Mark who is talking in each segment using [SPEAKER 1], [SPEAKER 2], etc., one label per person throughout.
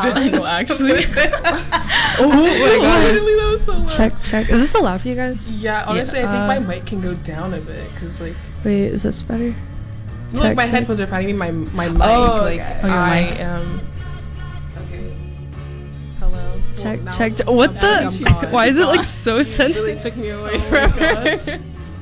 [SPEAKER 1] I know, actually.
[SPEAKER 2] Oh my god.
[SPEAKER 1] Literally, that was so loud.
[SPEAKER 2] Check. Is this still loud for you guys?
[SPEAKER 1] Yeah, honestly, I think my mic can go down a bit because like.
[SPEAKER 2] Wait, is this better?
[SPEAKER 1] Like my headphones are fine. I mean my mic.
[SPEAKER 2] Oh,
[SPEAKER 1] like
[SPEAKER 2] okay.
[SPEAKER 1] I am. Okay. Hello.
[SPEAKER 2] Check. What the? Why is it like so
[SPEAKER 1] It
[SPEAKER 2] sensitive?
[SPEAKER 1] really took me away from it.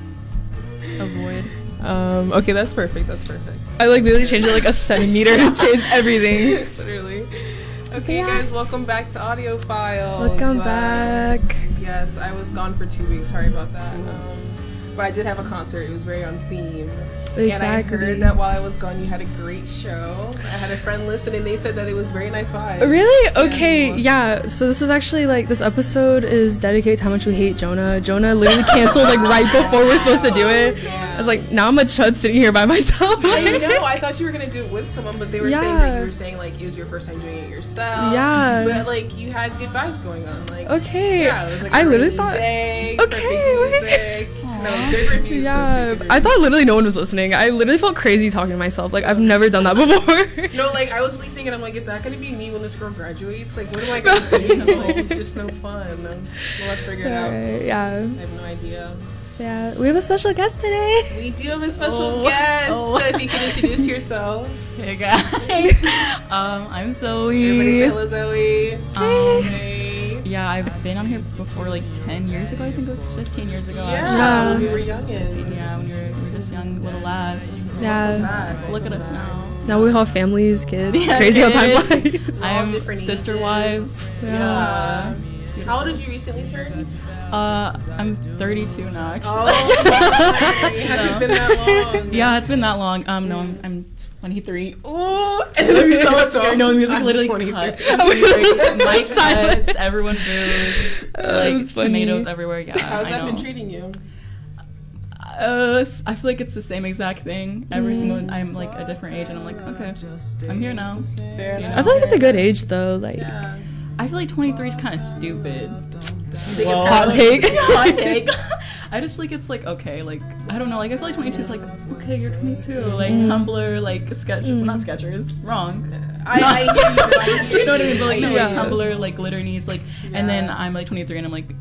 [SPEAKER 2] Avoid.
[SPEAKER 1] Okay, that's perfect.
[SPEAKER 2] I like literally changed it like a centimeter to change everything.
[SPEAKER 1] Literally. Okay, guys, welcome back to Audio Files.
[SPEAKER 2] Welcome back.
[SPEAKER 1] Yes, I was gone for 2 weeks. Sorry about that. But I did have a concert. It was very on theme.
[SPEAKER 2] Exactly.
[SPEAKER 1] And I heard that while I was gone, you had a great show. I had a friend listen, and they said that it was very nice vibes.
[SPEAKER 2] Really? Okay, yeah. So this is actually like, this episode is dedicated to how much we hate Jonah. Jonah literally canceled like right before we were supposed to do it.
[SPEAKER 1] Yeah.
[SPEAKER 2] I was like, now I'm a chud sitting here by myself.
[SPEAKER 1] I know. I thought you were gonna do it with someone, but they were saying that you were saying like it was your first time doing it yourself.
[SPEAKER 2] Yeah.
[SPEAKER 1] But like you had good vibes going on. Like
[SPEAKER 2] Okay.
[SPEAKER 1] Yeah, it was like
[SPEAKER 2] I
[SPEAKER 1] a
[SPEAKER 2] literally
[SPEAKER 1] rainy
[SPEAKER 2] thought.
[SPEAKER 1] day,
[SPEAKER 2] Okay.
[SPEAKER 1] perfect music. No, good reviews.
[SPEAKER 2] Yeah, I thought literally no one was listening. I literally felt crazy talking to myself. Like, I've never done that before.
[SPEAKER 1] No, like, I was like thinking, I'm like, is that gonna be me when this girl graduates? Like, what am I gonna do? Like, it's just no fun. We'll have to figure it out.
[SPEAKER 2] Yeah.
[SPEAKER 1] I have no idea.
[SPEAKER 2] Yeah, we have a special guest today.
[SPEAKER 1] We do have a special guest. So if you can introduce yourself.
[SPEAKER 3] Hey guys, I'm Zoe.
[SPEAKER 1] Everybody say hello, Zoe. Hey.
[SPEAKER 3] Yeah, I've been on here before, like 10 years ago. I think it was 15 years ago.
[SPEAKER 1] Yeah,
[SPEAKER 3] actually.
[SPEAKER 1] we were youngins.
[SPEAKER 3] Yeah, when we were just young little lads.
[SPEAKER 2] Yeah.
[SPEAKER 3] Look at us now.
[SPEAKER 2] Now we have families, kids.
[SPEAKER 3] Yeah,
[SPEAKER 2] Crazy how time
[SPEAKER 3] kids.
[SPEAKER 2] flies.
[SPEAKER 1] All
[SPEAKER 3] I'm
[SPEAKER 1] different
[SPEAKER 3] sister
[SPEAKER 1] ages.
[SPEAKER 3] wives.
[SPEAKER 2] Yeah.
[SPEAKER 3] It's beautiful.
[SPEAKER 1] How old did you recently turn?
[SPEAKER 3] I'm 32 now, actually.
[SPEAKER 1] Oh, my. It hasn't been that long.
[SPEAKER 3] Yeah, it's been that long. No, I'm 23.
[SPEAKER 1] Ooh, and
[SPEAKER 3] So scared. No, the music
[SPEAKER 1] I'm
[SPEAKER 3] literally
[SPEAKER 1] 23.
[SPEAKER 3] cut. Mic cuts, everyone boos, like
[SPEAKER 2] that's funny.
[SPEAKER 3] tomatoes everywhere. Yeah,
[SPEAKER 1] How's
[SPEAKER 3] I
[SPEAKER 1] that
[SPEAKER 3] know.
[SPEAKER 1] been treating you?
[SPEAKER 3] I feel like it's the same exact thing. Every single, I'm like a different age, and I'm like, okay, I'm here now.
[SPEAKER 1] Fair enough.
[SPEAKER 2] I feel like it's a good age though. Like,
[SPEAKER 1] Yeah.
[SPEAKER 3] I feel like 23 is kind of stupid.
[SPEAKER 1] Well,
[SPEAKER 2] hot take.
[SPEAKER 3] Hot take. I just feel like it's like okay, like I don't know, like I feel like 22 is like okay, you're 22, like Tumblr, like sketch, not Skechers, wrong.
[SPEAKER 1] I get you.
[SPEAKER 3] You know what I mean? But like no,
[SPEAKER 2] Yeah.
[SPEAKER 3] like Tumblr, like glitter knees, like, and then I'm like 23 and I'm like,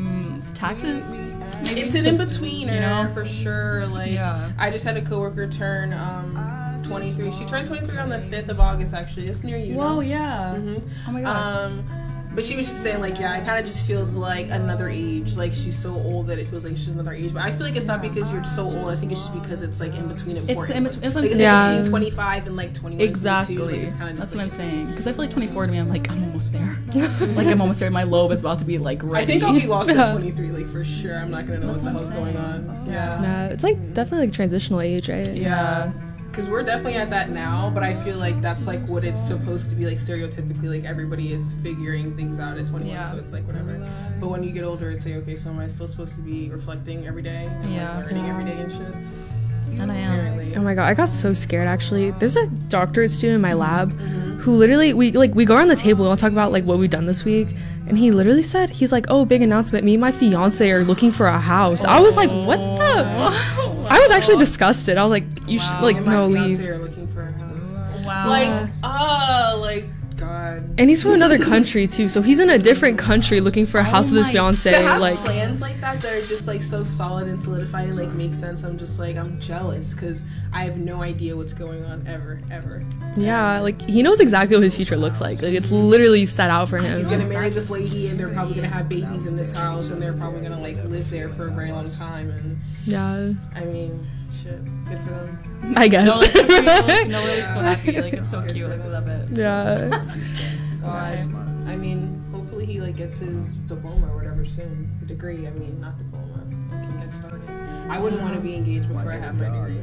[SPEAKER 3] taxes. Maybe?
[SPEAKER 1] It's an in-betweener,
[SPEAKER 3] You know?
[SPEAKER 1] for sure. Like,
[SPEAKER 3] Yeah.
[SPEAKER 1] I just had a coworker turn 23. She turned 23 on the 5th of August, actually. It's near you.
[SPEAKER 3] Whoa,
[SPEAKER 1] now.
[SPEAKER 3] yeah.
[SPEAKER 1] Mhm.
[SPEAKER 3] Oh my gosh.
[SPEAKER 1] But she was just saying, like, yeah, it kind of just feels like another age. Like, she's so old that it feels like she's another age. But I feel like it's not because you're so old. I think it's just because it's, like, in between important.
[SPEAKER 3] It's the in between. That's what I'm
[SPEAKER 1] Like, it's
[SPEAKER 3] saying.
[SPEAKER 2] Yeah.
[SPEAKER 1] in between 25 and, like, 21
[SPEAKER 3] Exactly.
[SPEAKER 1] and 22. Like, it's kind of
[SPEAKER 3] That's
[SPEAKER 1] just,
[SPEAKER 3] what I'm
[SPEAKER 1] like,
[SPEAKER 3] saying. Because I feel like 24 to me, I'm like, I'm almost there. Like, I'm almost there. My lobe is about to be, like,
[SPEAKER 1] I
[SPEAKER 3] ready.
[SPEAKER 1] think I'll be lost at
[SPEAKER 2] Yeah.
[SPEAKER 1] 23, like, for sure. I'm not going to know what the hell's going on. Yeah.
[SPEAKER 2] yeah, it's like definitely like transitional age, right?
[SPEAKER 1] Yeah, because we're definitely at that now, but I feel like that's like what it's supposed to be, like stereotypically, like everybody is figuring things out at 21,
[SPEAKER 3] Yeah.
[SPEAKER 1] so it's like whatever. But when you get older, it's like, okay, so am I still supposed to be reflecting every day and
[SPEAKER 3] Yeah.
[SPEAKER 1] like learning every day and shit?
[SPEAKER 3] And I am.
[SPEAKER 1] Apparently.
[SPEAKER 2] Oh my god, I got so scared actually. There's a doctorate student in my lab who literally we go around the table and I'll talk about like what we've done this week, and he literally said, he's like, oh, big announcement, me and my fiance are looking for a house. I was like, what the? I was actually disgusted. I was like, you should
[SPEAKER 1] Wow,
[SPEAKER 2] like
[SPEAKER 1] me and my
[SPEAKER 2] no
[SPEAKER 1] fiance
[SPEAKER 2] leave.
[SPEAKER 1] are looking for a house.
[SPEAKER 3] Wow.
[SPEAKER 1] Like God.
[SPEAKER 2] And he's from another country too, so he's in a different country looking for a house with his
[SPEAKER 3] my-
[SPEAKER 2] fiance.
[SPEAKER 1] To have
[SPEAKER 2] Like,
[SPEAKER 1] plans like that are just like so solid and solidified and like make sense. I'm just like, I'm jealous because I have no idea what's going on ever.
[SPEAKER 2] yeah, like he knows exactly what his future looks like. Like it's literally set out for him.
[SPEAKER 1] He's gonna marry this lady and they're probably gonna have babies in this house and they're probably gonna like live there for a very long time. And
[SPEAKER 2] Yeah,
[SPEAKER 1] I mean, shit, good for them.
[SPEAKER 2] I guess.
[SPEAKER 3] No, like, no, like, so happy. Like, it's so cute. Like, I love it.
[SPEAKER 2] Yeah.
[SPEAKER 1] God. I mean, hopefully he like gets his diploma or whatever soon. Degree, I mean, not diploma. Can get started. I wouldn't want to be engaged before I have my degree.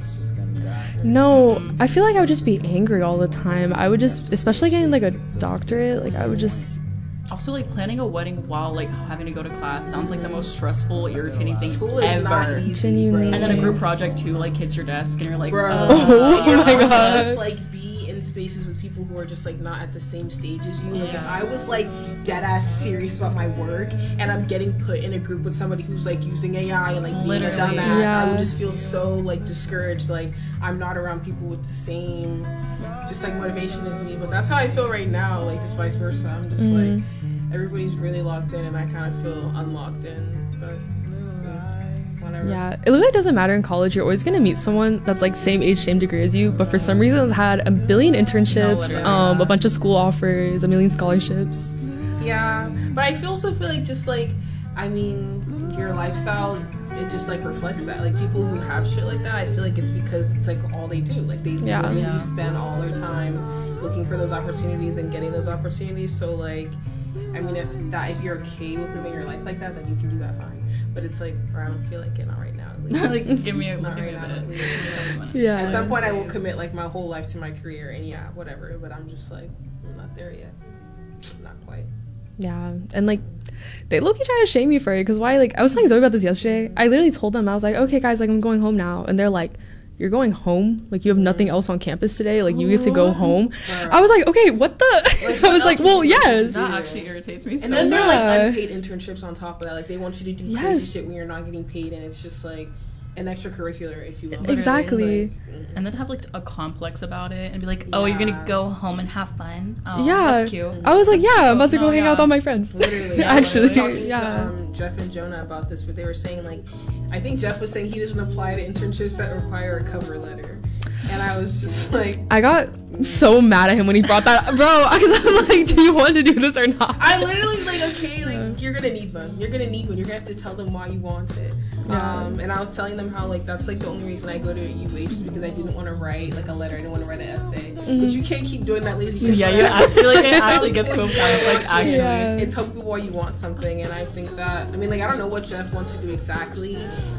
[SPEAKER 2] No, I feel like I would just be angry all the time. I would just, especially getting like a doctorate, like I would just.
[SPEAKER 3] Also, like, planning a wedding while, like, having to go to class sounds like the most stressful, irritating thing
[SPEAKER 1] School is not
[SPEAKER 3] ever.
[SPEAKER 1] easy,
[SPEAKER 2] Genuinely.
[SPEAKER 1] bro.
[SPEAKER 3] and then a group project, too, like, hits your desk, and you're like,
[SPEAKER 1] Bro.
[SPEAKER 2] Oh my
[SPEAKER 1] Just
[SPEAKER 2] god.
[SPEAKER 1] like be in spaces with people who are just like not at the same stage as you. Like if I was like dead ass serious about my work and I'm getting put in a group with somebody who's like using AI and like being a dumbass, I would just feel so like discouraged. Like I'm not around people with the same just like motivation as me. But that's how I feel right now. Like just vice versa. I'm just like everybody's really locked in and I kind of feel unlocked in. But whatever.
[SPEAKER 2] Yeah, it literally doesn't matter in college. You're always gonna meet someone that's like same age, same degree as you, but for some reason has had a billion internships, a bunch of school offers, a million scholarships.
[SPEAKER 1] Yeah, but I also feel like just like, I mean, your lifestyle, it just like reflects that. Like people who have shit like that, I feel like it's because it's like all they do. Like they literally spend all their time looking for those opportunities and getting those opportunities. So like, I mean, if you're okay with living your life like that, then you can do that fine. But it's like, bro, I don't feel like it, not right now.
[SPEAKER 3] Like, give me a minute.
[SPEAKER 2] Yeah.
[SPEAKER 1] At some point, I will commit like my whole life to my career, and yeah, whatever. But I'm just like, I'm not there yet. Not quite.
[SPEAKER 2] Yeah, and like, they low-key trying to shame me for it, because why, like, I was telling Zoe about this yesterday. I literally told them, I was like, okay, guys, like, I'm going home now. And they're like, you're going home? Like, you have nothing else on campus today? Like, you get to go home? I was like, okay, what the?
[SPEAKER 1] Like,
[SPEAKER 2] I was like, well, yes.
[SPEAKER 3] That actually irritates me so
[SPEAKER 1] And then
[SPEAKER 3] much.
[SPEAKER 1] they're like unpaid internships on top of that. Like, they want you to do crazy shit when you're not getting paid, and it's just like an extracurricular, if you will.
[SPEAKER 2] Exactly.
[SPEAKER 1] Like,
[SPEAKER 3] and then have like a complex about it and be like, oh, you're gonna go home and have fun. Oh,
[SPEAKER 2] yeah,
[SPEAKER 3] that's cute.
[SPEAKER 2] I was like,
[SPEAKER 3] that's
[SPEAKER 2] yeah,
[SPEAKER 3] cute.
[SPEAKER 2] I'm about to go hang out with all my friends.
[SPEAKER 1] Literally,
[SPEAKER 2] actually,
[SPEAKER 1] I was talking
[SPEAKER 2] yeah.
[SPEAKER 1] to Jeff and Jonah about this, but they were saying like, I think Jeff was saying he doesn't apply to internships that require a cover letter, and I was just like,
[SPEAKER 2] I got so mad at him when he brought that up, bro, because I'm like, do you want to do this or not?
[SPEAKER 1] I literally like, okay, like you're gonna need one. You're gonna need one. You're gonna have to tell them why you want it. And I was telling them how like that's like the only reason I go to UH is because I didn't want to write like a letter. I didn't want to write an essay. But you can't keep doing that lazy shit.
[SPEAKER 3] Yeah, you actually like it actually gets so kind of like actually.
[SPEAKER 2] Yeah.
[SPEAKER 1] It's tell people why you want something, and I think that I mean like I don't know what Jeff wants to do exactly,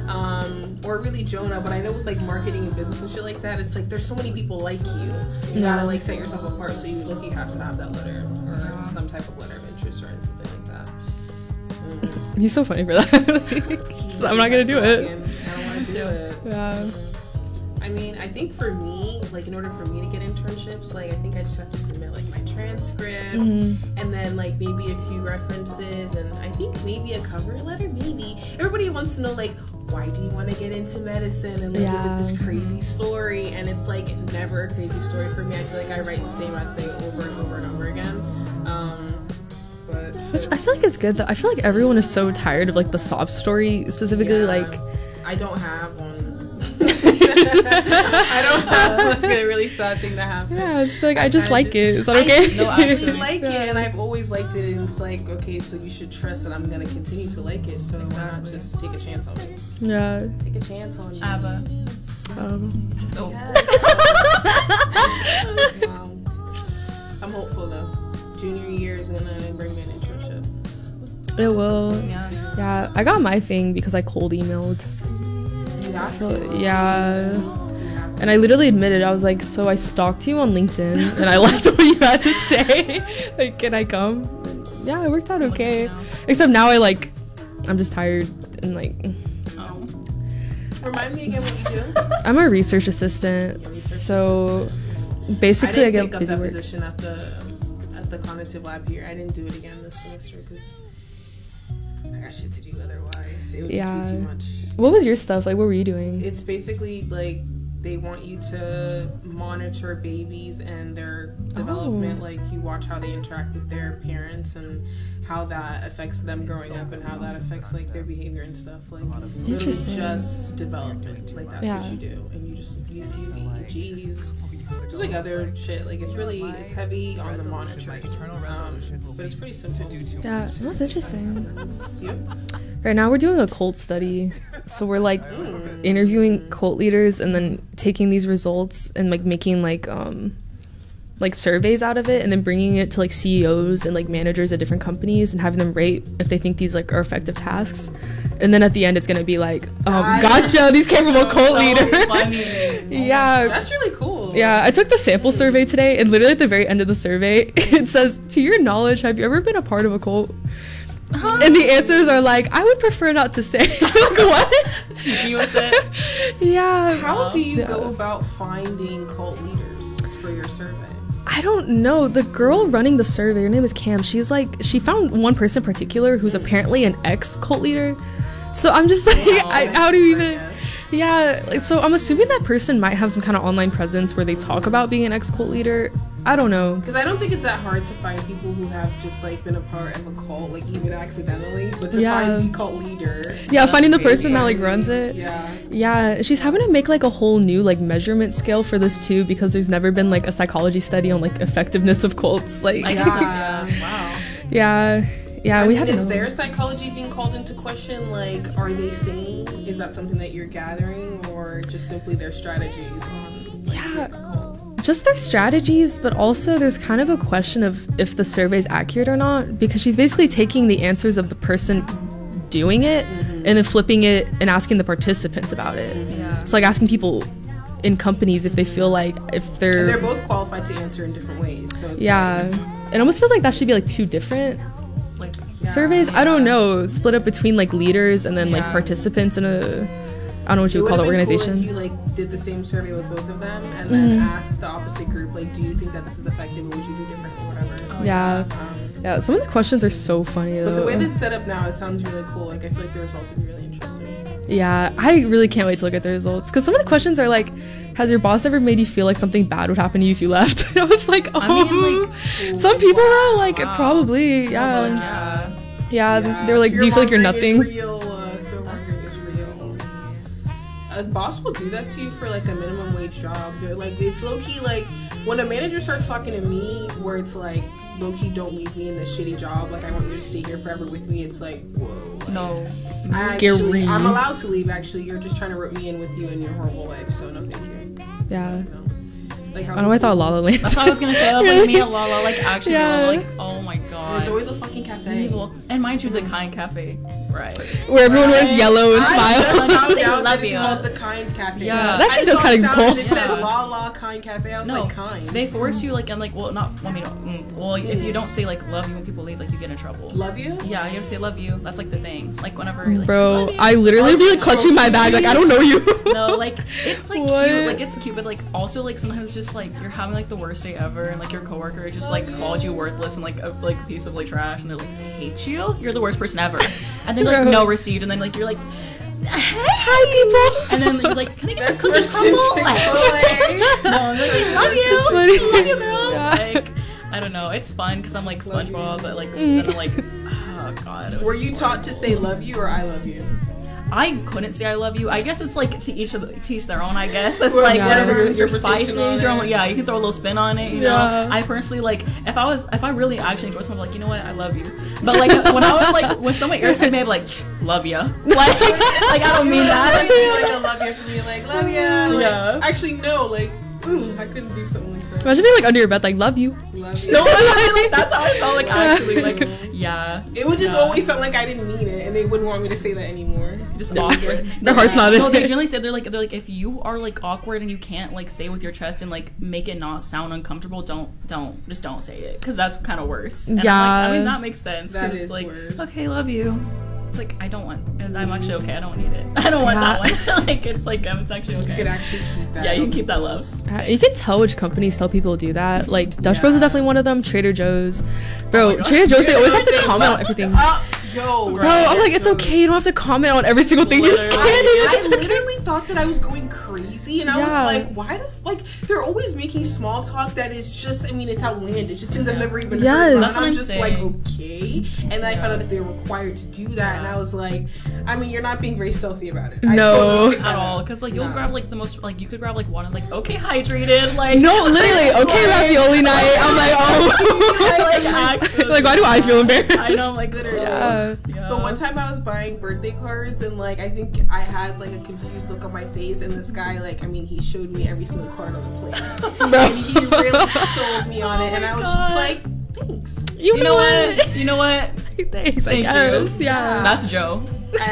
[SPEAKER 1] or really Jonah, but I know with like marketing and business and shit like that, it's like there's so many people like you. You gotta like set yourself apart, so you literally have to have that letter or some type of letter of interest or something like that.
[SPEAKER 2] He's so funny for that. So I'm not gonna do it.
[SPEAKER 1] I don't want to do it.
[SPEAKER 2] Yeah.
[SPEAKER 1] I mean, I think for me, like in order for me to get internships, like I think I just have to submit like my transcript and then like maybe a few references and I think maybe a cover letter, maybe. Everybody wants to know like, why do you want to get into medicine and like is it this crazy story? And it's like never a crazy story for me. I feel like I write the same essay over and over and over again.
[SPEAKER 2] Which I feel like is good though. I feel like everyone is so tired of like the sob story specifically. Like
[SPEAKER 1] I don't have one. I don't have like a really sad thing that happened.
[SPEAKER 2] Yeah, I just feel like I just like it. Is that okay?
[SPEAKER 1] No, I really like it, and I've always liked it. And it's like, okay, so you should trust that I'm gonna continue to like it. So why not just take a chance on me?
[SPEAKER 2] Yeah.
[SPEAKER 1] Take a chance on me.
[SPEAKER 3] Abba.
[SPEAKER 1] Oh. I'm hopeful though. Junior year is gonna bring me an internship.
[SPEAKER 2] It will.
[SPEAKER 3] Yeah.
[SPEAKER 2] Yeah. I got my thing because I cold emailed.
[SPEAKER 1] You have to.
[SPEAKER 2] Yeah. And I literally admitted, I was like, so I stalked you on LinkedIn and I liked what you had to say. Like, can I come? And yeah, it worked out okay. Except now I'm just tired and like.
[SPEAKER 3] Oh.
[SPEAKER 1] Remind me again what you do.
[SPEAKER 2] I'm a research assistant, so basically I get busy
[SPEAKER 1] that
[SPEAKER 2] work.
[SPEAKER 1] position at the cognitive lab here. I didn't do it again this semester because I got shit to do otherwise. It would just be too much.
[SPEAKER 2] What was your stuff? Like, what were you doing?
[SPEAKER 1] It's basically like they want you to monitor babies and their development. Like you watch how they interact with their parents and how that affects them growing up and how that affects like their behavior and stuff. Like literally just development. Like that's what you do, and you do EEGs. Just like other shit. Like it's heavy on the monitoring. But it's pretty simple.
[SPEAKER 2] Yeah, that's interesting.
[SPEAKER 1] Yep.
[SPEAKER 2] Right now we're doing a cult study. So we're like interviewing cult leaders and then taking these results and like making like surveys out of it and then bringing it to like CEOs and like managers at different companies and having them rate if they think these like are effective tasks. And then at the end it's gonna be like, gotcha, these came from a cult leader. Yeah.
[SPEAKER 1] That's really cool.
[SPEAKER 2] Yeah, I took the sample survey today and literally at the very end of the survey it says, to your knowledge, have you ever been a part of a cult? And the answers are like, I would prefer not to say. Like, what?
[SPEAKER 3] Cheeky with it.
[SPEAKER 2] Yeah.
[SPEAKER 1] How do you go about finding cult leaders for your survey?
[SPEAKER 2] I don't know. The girl running the survey, her name is Cam. She's like, she found one person in particular who's apparently an ex-cult leader. So I'm just like, how do you even... Yeah, like, so I'm assuming that person might have some kind of online presence where they talk about being an ex-cult leader. I don't know.
[SPEAKER 1] Because I don't think it's that hard to find people who have just like been a part of a cult, like even accidentally, but to find the cult leader.
[SPEAKER 2] Yeah, finding the person that like runs it.
[SPEAKER 1] Yeah.
[SPEAKER 2] Yeah, she's having to make like a whole new like measurement scale for this too, because there's never been like a psychology study on like effectiveness of cults. Like,
[SPEAKER 3] Wow.
[SPEAKER 2] Yeah,
[SPEAKER 1] I mean,
[SPEAKER 2] we have.
[SPEAKER 1] Is their psychology being called into question? Like, are they sane? Is that something that you're gathering, or just simply their strategies on? Like,
[SPEAKER 2] just their strategies, but also there's kind of a question of if the survey's accurate or not, because she's basically taking the answers of the person doing it and then flipping it and asking the participants about it. So like asking people in companies if they feel like if they're...
[SPEAKER 1] And they're both qualified to answer in different ways. So it's
[SPEAKER 2] it almost feels like that should be like two different
[SPEAKER 3] like
[SPEAKER 2] surveys. I don't know, split up between like leaders and then like participants in a... I don't know what you would call the organization.
[SPEAKER 1] Cool if you like did the same survey with both of them and then asked the opposite group, like, do you think that this is effective, or would you do different or whatever?
[SPEAKER 2] Yeah, some of the questions are so funny though.
[SPEAKER 1] But the way that it's set up now, it sounds really cool. Like, I feel like the results would be really interesting.
[SPEAKER 2] Yeah, I really can't wait to look at the results, because some of the questions are like, has your boss ever made you feel like something bad would happen to you if you left? I was like, oh,
[SPEAKER 3] I mean, like,
[SPEAKER 2] some people though, like probably, they're like, do you feel like you're nothing?
[SPEAKER 1] A boss will do that to you for like a minimum wage job. They're like, it's low-key like when a manager starts talking to me where it's like, low-key, don't leave me in this shitty job, like I want you to stay here forever with me, it's like, whoa, like,
[SPEAKER 3] no,
[SPEAKER 2] scary.
[SPEAKER 1] I'm allowed to leave, actually. You're just trying to rope me in with you and your horrible life, so no thank you.
[SPEAKER 2] Yeah.
[SPEAKER 1] Like,
[SPEAKER 2] I know, I thought La La Land.
[SPEAKER 3] That's what I was gonna say. I was like, me and Lala, like, actually, like, oh my god.
[SPEAKER 1] And it's always a fucking cafe.
[SPEAKER 3] Evil. And mind you, the Kind Cafe, right?
[SPEAKER 2] Where everyone wears yellow and smiles.
[SPEAKER 3] They love
[SPEAKER 1] It's
[SPEAKER 3] you.
[SPEAKER 1] called the Kind Cafe.
[SPEAKER 3] Yeah.
[SPEAKER 2] That actually does kind of cool.
[SPEAKER 1] It said La La Kind Cafe. I was like, kind.
[SPEAKER 3] They force you, like, and like, well, not, I mean, well, if you don't say like love you when people leave, like, you get in trouble.
[SPEAKER 1] Love you?
[SPEAKER 3] Yeah, you have to say love you. That's like the thing. Like, whenever you're like,
[SPEAKER 2] bro,
[SPEAKER 3] love you.
[SPEAKER 2] I literally be like clutching my bag, like I don't know you.
[SPEAKER 3] No, like, it's like cute, like it's cute, but like also like sometimes just like you're having like the worst day ever, and like your coworker just like called you worthless and like a piece of like trash, and they're like, I hate you, you're the worst person ever, and then like no receipt, and then like you're like, hi people, and then you're like, can I get some cookies crumble? No, like, love you, love you, girl. Like, I don't know, it's fun because I'm like SpongeBob, but like then I'm like, oh god.
[SPEAKER 1] Were you taught to say love you or I love you?
[SPEAKER 3] I couldn't say I love you. I guess it's like to each their own. I guess it's like whatever your spices, your own. Yeah, you can throw a little spin on it. You know. I personally like if I really actually enjoy someone, like, you know what, I love you. But like when I was like when someone irritated me, I'd be like, love ya. Like I don't mean that.
[SPEAKER 1] Like I love you for me, like love ya. Like,
[SPEAKER 3] Yeah.
[SPEAKER 1] Actually, no, like. Ooh, I couldn't do something like that.
[SPEAKER 2] Imagine being like under your bed, like love you.
[SPEAKER 1] Love you.
[SPEAKER 3] No, like, that's how I felt. Like actually, like yeah.
[SPEAKER 1] It would just always sound like I didn't mean it, and they wouldn't want me to say that anymore.
[SPEAKER 3] Just awkward.
[SPEAKER 2] Their heart's not in
[SPEAKER 3] No,
[SPEAKER 2] it.
[SPEAKER 3] they generally say they're like if you are like awkward and you can't like say with your chest and like make it not sound uncomfortable, don't say it, because that's kind of worse. And
[SPEAKER 2] Yeah.
[SPEAKER 3] I'm like, I mean that makes sense.
[SPEAKER 1] That
[SPEAKER 3] It's
[SPEAKER 1] is
[SPEAKER 3] like
[SPEAKER 1] worse.
[SPEAKER 3] okay, love you. It's like I don't want, and I'm actually okay. I don't need it. I don't want that one. Like it's like it's actually okay.
[SPEAKER 1] You could actually keep that.
[SPEAKER 3] Yeah, you can keep that love.
[SPEAKER 2] You can tell which companies tell people to do that. Like Dutch Bros is definitely one of them. Trader Joe's, bro. Trader Joe's, they always have to comment on everything.
[SPEAKER 1] Yo,
[SPEAKER 2] Bro, I'm like, it's okay. You don't have to comment on every single thing you're scanning.
[SPEAKER 1] I literally thought that I was going crazy, and I was like, why the like they're always making small talk that is just, I mean, it's outlandish. It's things I've never even heard of.
[SPEAKER 3] That's
[SPEAKER 1] And
[SPEAKER 3] what
[SPEAKER 1] I'm
[SPEAKER 3] I'm
[SPEAKER 1] just
[SPEAKER 3] saying.
[SPEAKER 1] like, okay. And then I found out that they were required to do that, and I was like, I mean, you're not being very stealthy about it. I
[SPEAKER 2] No.
[SPEAKER 1] totally picked that
[SPEAKER 3] At all,
[SPEAKER 1] up.
[SPEAKER 3] because like you'll grab like the most, like you could grab like one is like okay hydrated, like
[SPEAKER 2] No, literally, okay, ravioli night. I'm like, oh.
[SPEAKER 3] actually,
[SPEAKER 2] Like, why do I feel embarrassed?
[SPEAKER 3] I know, like
[SPEAKER 1] Literally.
[SPEAKER 2] Yeah.
[SPEAKER 1] But one time I was buying birthday cards, and like I think I had like a confused look on my face, and this guy, like, I mean, he showed me every single card on the plate, and he really sold me on it, and I was just like, thanks.
[SPEAKER 3] You know what? You know what?
[SPEAKER 2] Thanks, I
[SPEAKER 3] Thank
[SPEAKER 2] guess.
[SPEAKER 3] you.
[SPEAKER 2] Yeah.
[SPEAKER 3] That's Joe.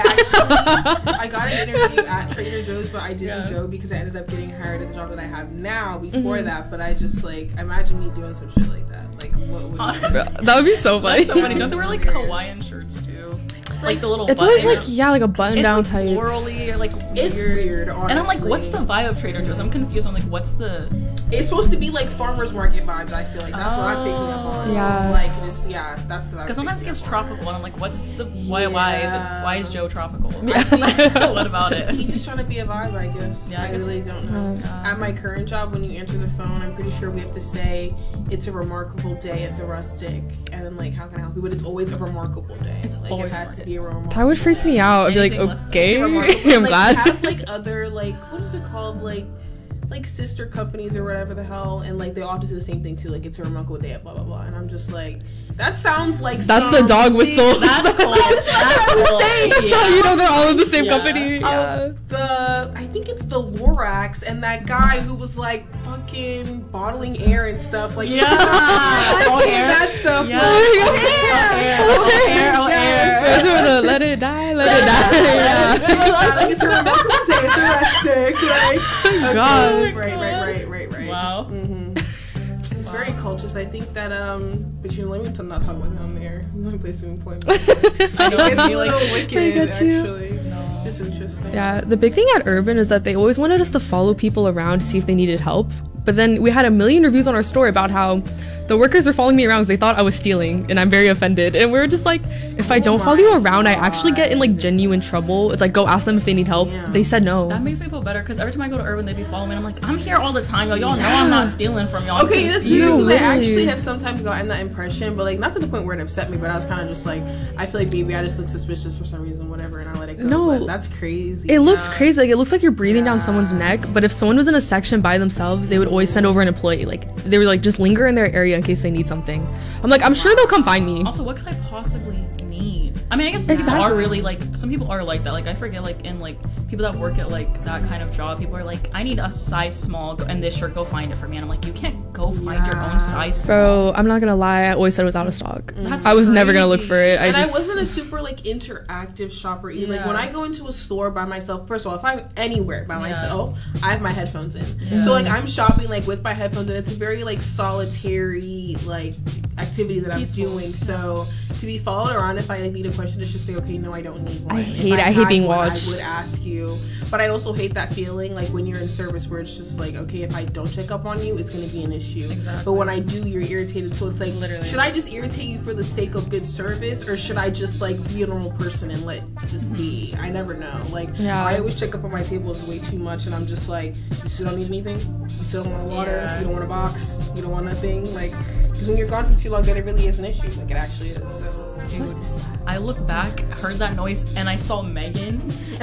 [SPEAKER 1] I got an interview at Trader Joe's, but I didn't
[SPEAKER 3] Yeah.
[SPEAKER 1] go because I ended up getting hired at the job that I have now before that. But I just like imagine me doing some shit like that. Like, what would
[SPEAKER 3] Honestly.
[SPEAKER 2] That would be so funny.
[SPEAKER 3] That's so funny. Don't they wear like Hawaiian shirts too? Like the little.
[SPEAKER 2] It's always
[SPEAKER 3] button.
[SPEAKER 2] like, yeah, like a button
[SPEAKER 3] It's
[SPEAKER 2] down
[SPEAKER 3] like
[SPEAKER 2] type.
[SPEAKER 3] florally or like
[SPEAKER 1] It's weird, honestly.
[SPEAKER 3] And I'm like, what's the vibe of Trader Joe's? I'm confused. I'm like, what's the
[SPEAKER 1] It's supposed to be like farmers market vibes. I feel like that's what I'm picking up on.
[SPEAKER 2] Yeah.
[SPEAKER 1] Like it's that's the vibe.
[SPEAKER 3] Because sometimes it gets tropical, and I'm like, what's the why
[SPEAKER 1] Yeah.
[SPEAKER 3] why is Joe tropical?
[SPEAKER 2] Yeah.
[SPEAKER 3] What about it?
[SPEAKER 1] He's just trying to be a vibe, I guess.
[SPEAKER 3] Yeah, I
[SPEAKER 1] I
[SPEAKER 3] guess
[SPEAKER 1] really don't know. At my current job, when you answer the phone, I'm pretty sure we have to say it's a remarkable day at the Rustic, and then like how can I help you? But it's always a remarkable day.
[SPEAKER 3] It's
[SPEAKER 1] like
[SPEAKER 3] always
[SPEAKER 1] it has to be a remarkable.
[SPEAKER 2] That would freak me out. I'd be like,
[SPEAKER 3] Anything less than-
[SPEAKER 2] okay,
[SPEAKER 1] It's a remarkable-
[SPEAKER 2] I'm
[SPEAKER 1] like,
[SPEAKER 2] glad.
[SPEAKER 1] Have like other like what is it called like sister companies or whatever the hell, and like they all have to do the same thing too. Like it's a remarkable day at blah blah blah, and I'm just like, that sounds like
[SPEAKER 2] That's the dog whistle.
[SPEAKER 3] That's cool.
[SPEAKER 1] That's what I'm saying.
[SPEAKER 2] That's how you know they're all in the same
[SPEAKER 3] Yeah.
[SPEAKER 2] company. Yeah.
[SPEAKER 1] Of I think it's the Lorax and that guy who was like fucking bottling air and stuff. Like
[SPEAKER 3] Yeah.
[SPEAKER 1] oh,
[SPEAKER 3] Air.
[SPEAKER 1] that stuff.
[SPEAKER 3] Yeah.
[SPEAKER 1] Like,
[SPEAKER 3] Air.
[SPEAKER 2] Those were the let it die, let it die. Yeah.
[SPEAKER 1] Like it's a remarkable day at the Rustic. Like, okay.
[SPEAKER 2] God.
[SPEAKER 1] Right.
[SPEAKER 3] Wow.
[SPEAKER 1] It's very culture. I think that but you know, let me not talk about down there. I'm gonna play swimming point.
[SPEAKER 3] I know
[SPEAKER 1] It's
[SPEAKER 3] it's
[SPEAKER 1] a
[SPEAKER 3] like
[SPEAKER 1] little wicked,
[SPEAKER 2] I got you.
[SPEAKER 1] actually. It's interesting.
[SPEAKER 2] Yeah, the big thing at Urban is that they always wanted us to follow people around to see if they needed help. But then we had a million reviews on our story about how the workers were following me around because they thought I was stealing, and I'm very offended. And we were just like, if I don't follow you around, I actually get in like genuine trouble. It's like, go ask them if they need help.
[SPEAKER 1] Yeah.
[SPEAKER 2] They said no.
[SPEAKER 3] That makes me feel better because every time I go to Urban, they be following me. And I'm like, I'm here all the time, y'all. Y'all know I'm not stealing from y'all.
[SPEAKER 1] Okay, that's
[SPEAKER 2] You
[SPEAKER 1] weird because I
[SPEAKER 2] really-
[SPEAKER 1] actually have sometimes gotten that impression, but like not to the point where it upset me, but I was kind of just like, I feel like maybe I just look suspicious for some reason, whatever, and I let it go.
[SPEAKER 2] No.
[SPEAKER 1] But that's crazy.
[SPEAKER 2] It looks
[SPEAKER 1] Yeah.
[SPEAKER 2] crazy. Like, it looks like you're breathing down someone's neck. But if someone was in a section by themselves, they would always send over an employee. Like, they were like, just linger in their area in case they need something. I'm like, I'm sure they'll come find me.
[SPEAKER 3] Also, what could I possibly need? I mean, I guess some people
[SPEAKER 2] Exactly.
[SPEAKER 3] are really like, some people are like that. Like, I forget, like, in like people that work at like that kind of job, people are like, I need a size small and this shirt, go find it for me. And I'm like, you can't go find your own size small.
[SPEAKER 2] Bro, I'm not gonna lie. I always said it was out of stock.
[SPEAKER 3] That's
[SPEAKER 2] I was never gonna look
[SPEAKER 3] crazy.
[SPEAKER 2] for it.
[SPEAKER 1] And I
[SPEAKER 2] just,
[SPEAKER 1] wasn't a super like interactive shopper either. Like
[SPEAKER 3] Yeah.
[SPEAKER 1] when I go into a store by myself, first of all, if I'm anywhere by
[SPEAKER 3] Yeah.
[SPEAKER 1] myself, I have my headphones in. So like I'm shopping like with my headphones in. It's a very like solitary like activity that I'm doing. So to be followed around if I like, need a question, it's just like, okay, no, I don't need one.
[SPEAKER 2] I
[SPEAKER 1] If
[SPEAKER 2] hate
[SPEAKER 1] had
[SPEAKER 2] being
[SPEAKER 1] one,
[SPEAKER 2] watched.
[SPEAKER 1] I would ask you. But I also hate that feeling like when you're in service where it's just like, okay, if I don't check up on you, it's gonna be an issue.
[SPEAKER 3] Exactly.
[SPEAKER 1] But when I do, you're irritated. So it's like,
[SPEAKER 3] Literally.
[SPEAKER 1] should I just irritate you for the sake of good service, or should I just like be a normal person and let this be? I never know. Like,
[SPEAKER 2] Yeah.
[SPEAKER 1] I always check up on my tables way too much, and I'm just like, you still don't need anything? You still don't want water?
[SPEAKER 3] Yeah.
[SPEAKER 1] You don't want a box? You don't want nothing? Like, because when you're gone for too long, then it really is an issue. Like, it actually is. So.
[SPEAKER 3] Dude, I looked back, heard that noise, and I saw Megan. And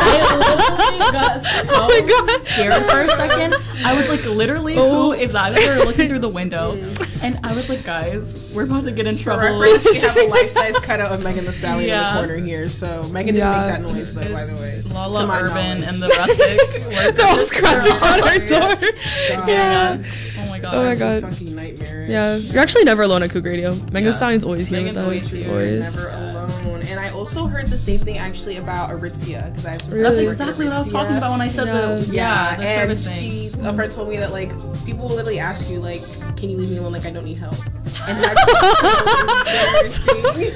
[SPEAKER 3] I literally got so scared for a second. I was like, literally, who is that? We were looking through the window. And I was like, guys, we're about to get in
[SPEAKER 1] For
[SPEAKER 3] trouble.
[SPEAKER 1] reference, we have a life-size cutout of Megan Thee Stallion
[SPEAKER 3] Yeah.
[SPEAKER 1] in the corner here. So Megan didn't make that noise, though, by the way.
[SPEAKER 3] It's
[SPEAKER 1] to
[SPEAKER 3] Lala
[SPEAKER 1] my
[SPEAKER 3] Urban
[SPEAKER 1] knowledge.
[SPEAKER 3] and the Rustic.
[SPEAKER 2] they're all scratching on our door.
[SPEAKER 1] God.
[SPEAKER 3] Oh my god.
[SPEAKER 2] Oh my
[SPEAKER 1] It's a
[SPEAKER 2] god.
[SPEAKER 1] fucking nightmare.
[SPEAKER 2] Yeah, you're actually never alone at Coug Radio. Megan Thee Stallion's always here
[SPEAKER 3] Megan's
[SPEAKER 2] with
[SPEAKER 3] always
[SPEAKER 2] us.
[SPEAKER 3] here,
[SPEAKER 2] Always.
[SPEAKER 1] Never alone. And I also heard the same thing actually about Aritzia because I have some
[SPEAKER 3] That's
[SPEAKER 1] friends who work at
[SPEAKER 3] exactly what I was
[SPEAKER 1] Aritzia.
[SPEAKER 3] talking about when I said the
[SPEAKER 1] Yeah,
[SPEAKER 3] the
[SPEAKER 1] and
[SPEAKER 3] service thing.
[SPEAKER 1] a friend told me that like people will literally ask you like, "Can you leave me alone? Like I don't need help." And that's so embarrassing.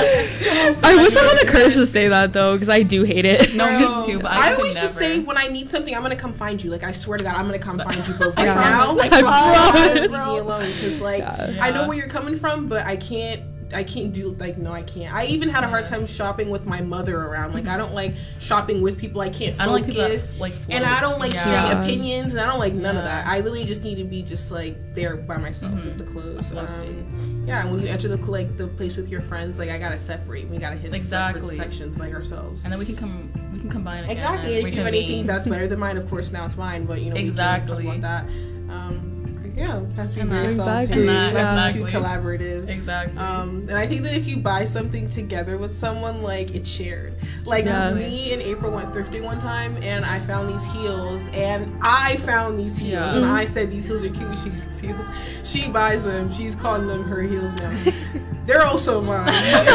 [SPEAKER 2] I wish I had the courage to say that though, because I do hate it.
[SPEAKER 3] No,
[SPEAKER 1] Bro,
[SPEAKER 3] me too, but
[SPEAKER 1] I
[SPEAKER 3] could
[SPEAKER 1] always
[SPEAKER 3] never.
[SPEAKER 1] just say when I need something, I'm gonna come find you. Like I swear to God, I'm gonna come find you. But right
[SPEAKER 2] Yeah.
[SPEAKER 1] now,
[SPEAKER 3] I
[SPEAKER 2] promise.
[SPEAKER 1] leave me alone because like
[SPEAKER 2] Yeah.
[SPEAKER 1] I know where you're coming from, but I can't do like no I can't. I even had a hard time shopping with my mother around. Like I don't like shopping with people. I can't focus.
[SPEAKER 3] I don't like people that like float.
[SPEAKER 1] And I don't like hearing
[SPEAKER 2] Yeah.
[SPEAKER 1] opinions, and I don't like none of
[SPEAKER 3] Yeah.
[SPEAKER 1] that. I literally just need to be just like there by myself with the clothes.
[SPEAKER 3] flow state.
[SPEAKER 1] Yeah, and when you enter the the place with your friends, like I gotta separate. We gotta hit
[SPEAKER 3] Exactly.
[SPEAKER 1] separate sections like ourselves.
[SPEAKER 3] And then we can combine again.
[SPEAKER 1] Exactly. And
[SPEAKER 3] We
[SPEAKER 1] if you have
[SPEAKER 3] can
[SPEAKER 1] anything
[SPEAKER 3] be-
[SPEAKER 1] that's better than mine, of course now it's mine. But you know,
[SPEAKER 3] Exactly.
[SPEAKER 1] we can talk about that. Yeah, has to be
[SPEAKER 3] And
[SPEAKER 1] very
[SPEAKER 3] that-
[SPEAKER 2] Exactly.
[SPEAKER 1] solitary, not
[SPEAKER 3] Exactly.
[SPEAKER 1] too collaborative.
[SPEAKER 3] Exactly.
[SPEAKER 1] And I think that if you buy something together with someone, like it's shared. Like
[SPEAKER 2] Yeah.
[SPEAKER 1] me and April went thrifting one time, and I found these heels, and I found these heels,
[SPEAKER 3] Yeah.
[SPEAKER 1] and I said these heels are cute. She gets these heels. She buys them. She's calling them her heels now. They're also mine.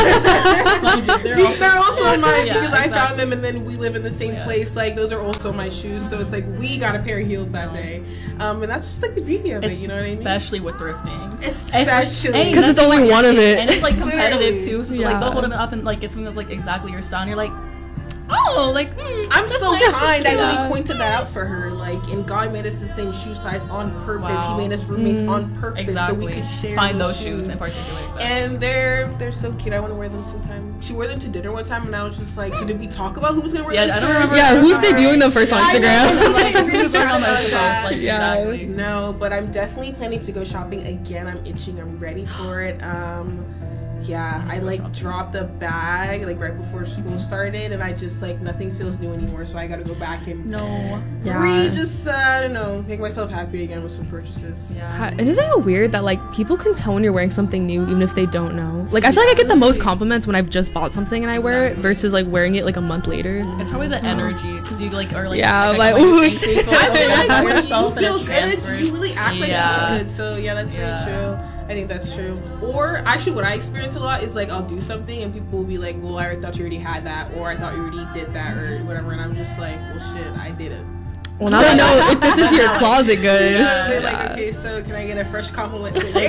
[SPEAKER 1] They're also mine
[SPEAKER 3] Yeah,
[SPEAKER 1] because I
[SPEAKER 3] exactly.
[SPEAKER 1] found them, and then we live in the same
[SPEAKER 3] Yes.
[SPEAKER 1] place. Like those are also my shoes, so it's like we got a pair of heels that day, and that's just like the beauty of it. You know what I mean?
[SPEAKER 3] Especially with thrifting.
[SPEAKER 1] Especially.
[SPEAKER 3] And
[SPEAKER 2] 'Cause
[SPEAKER 3] that's
[SPEAKER 2] it's only
[SPEAKER 3] what
[SPEAKER 2] one of it.
[SPEAKER 3] And it's like competitive
[SPEAKER 1] Literally.
[SPEAKER 3] too. So
[SPEAKER 2] Yeah.
[SPEAKER 3] like they'll hold them up and like get something that's like exactly your style. And you're like, oh, like
[SPEAKER 1] I'm so
[SPEAKER 3] nice.
[SPEAKER 1] kind. I really pointed that out for her. Like, and God made us the same shoe size on purpose.
[SPEAKER 3] Wow.
[SPEAKER 1] He made us roommates on purpose
[SPEAKER 3] exactly.
[SPEAKER 1] so we could share.
[SPEAKER 3] Find those shoes in particular. Exactly.
[SPEAKER 1] And they're so cute. I want to wear them sometime. She wore them to dinner one time, and I was just like, so did we talk about who was gonna wear them?
[SPEAKER 3] Yeah, I don't remember.
[SPEAKER 2] Yeah, who's debuting them first on Instagram?
[SPEAKER 3] Like, who's on those posts? Like,
[SPEAKER 2] Yeah.
[SPEAKER 3] exactly.
[SPEAKER 1] No, but I'm definitely planning to go shopping again. I'm itching. I'm ready for it. Yeah, I like dropped the bag like right before school started, and I just like nothing feels new anymore. So I got to go back and I don't know, make myself happy again with some purchases.
[SPEAKER 3] Yeah.
[SPEAKER 2] And isn't it weird that like people can tell when you're wearing something new even if they don't know? Like I feel like I get the most compliments when I've just bought something and I wear it versus like wearing it like a month later.
[SPEAKER 3] It's probably the energy because you like are like
[SPEAKER 2] ooh,
[SPEAKER 1] I feel like when
[SPEAKER 3] yourself
[SPEAKER 1] you feel
[SPEAKER 3] and it
[SPEAKER 1] good,
[SPEAKER 3] transfers.
[SPEAKER 1] you really act like you feel good. So yeah, that's very true. I think that's true. Or actually, what I experience a lot is like I'll do something and people will be like, "Well, I thought you already had that," or "I thought you already did that," or whatever, and I'm just like, "Well, shit, I did it."
[SPEAKER 2] Well, now they know it fits into your closet good.
[SPEAKER 1] They're like, "Okay, so can I get a fresh compliment today?"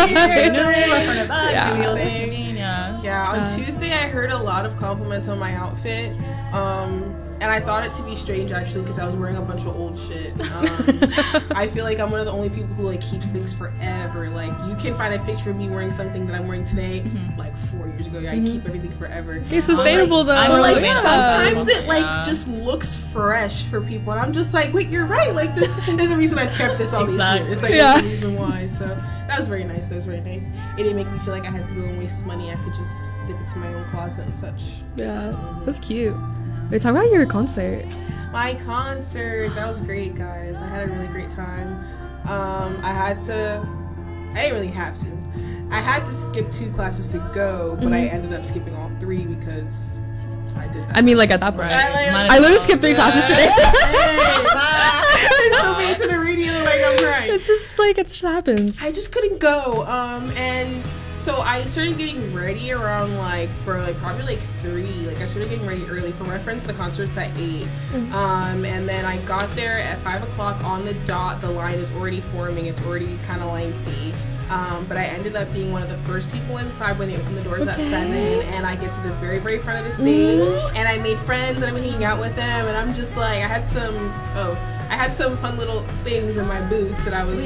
[SPEAKER 1] Yeah. On Tuesday, I heard a lot of compliments on my outfit. And I thought it to be strange actually because I was wearing a bunch of old shit. I feel like I'm one of the only people who like keeps things forever. Like you can find a picture of me wearing something that I'm wearing today, like 4 years ago. Yeah, I keep everything forever.
[SPEAKER 2] It's sustainable though.
[SPEAKER 1] But like sometimes it like just looks fresh for people, and I'm just like, wait, you're right. Like this, there's a reason I've kept this all these years. It's like there's a reason why. So that was very nice. That was very nice. It didn't make me feel like I had to go and waste money. I could just dip it to my own closet and such.
[SPEAKER 2] Yeah, that's cute. Wait, talk about your concert.
[SPEAKER 1] My concert, that was great, guys. I had a really great time. I didn't really have to. I had to skip 2 classes to go, but I ended up skipping all 3 because I did that.
[SPEAKER 2] I mean, like at that point,
[SPEAKER 3] Right.
[SPEAKER 2] I literally skipped 3 classes today.
[SPEAKER 1] I'm so bad to the radio, like I'm crying.
[SPEAKER 2] It's just like it just happens.
[SPEAKER 1] I just couldn't go. And so I started getting ready around probably like 3. Like I started getting ready early. For reference, the concert's at 8. And then I got there at 5 o'clock on the dot. The line is already forming. It's already kind of lengthy. But I ended up being one of the first people inside when they opened the doors at 7, and I get to the very, very front of the stage, and I made friends, and I'm hanging out with them, and I'm just like, I had some fun little things in my boots that I was...